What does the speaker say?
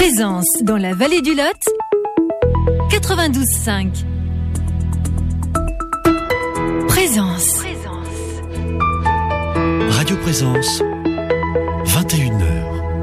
Présence dans la vallée du Lot, 92.5. Présence. Radio Présence.